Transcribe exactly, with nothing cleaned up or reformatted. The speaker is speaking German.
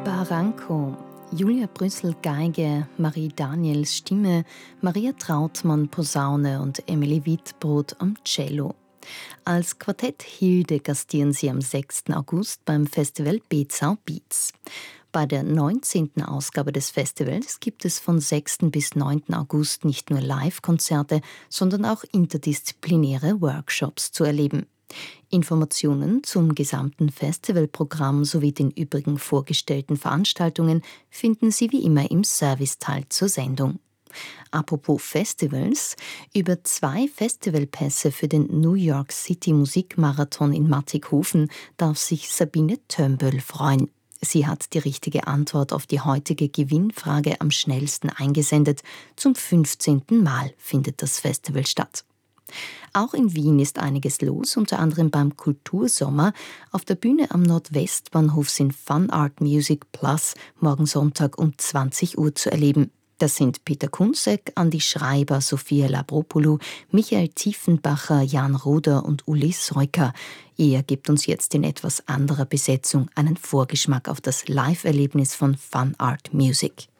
Barranco, Julia Brüssel Geige, Marie Daniels Stimme, Maria Trautmann Posaune und Emily Wittbrod am Cello. Als Quartett Hilde gastieren sie am sechsten August beim Festival Bezau Beats. Bei der neunzehnten Ausgabe des Festivals gibt es von sechsten bis neunten August nicht nur Live-Konzerte, sondern auch interdisziplinäre Workshops zu erleben. Informationen zum gesamten Festivalprogramm sowie den übrigen vorgestellten Veranstaltungen finden Sie wie immer im Serviceteil zur Sendung. Apropos Festivals, über zwei Festivalpässe für den New York City Musikmarathon in Mattighofen darf sich Sabine Tömböll freuen. Sie hat die richtige Antwort auf die heutige Gewinnfrage am schnellsten eingesendet. Zum fünfzehnten Mal findet das Festival statt. Auch in Wien ist einiges los, unter anderem beim Kultursommer. Auf der Bühne am Nordwestbahnhof sind Fun Art Music Plus morgen Sonntag um zwanzig Uhr zu erleben. Das sind Peter Kunzek, Andi Schreiber, Sophia Labropoulou, Michael Tiefenbacher, Jan Roder und Uli Seuker. Er gibt uns jetzt in etwas anderer Besetzung einen Vorgeschmack auf das Live-Erlebnis von Fun Art Music.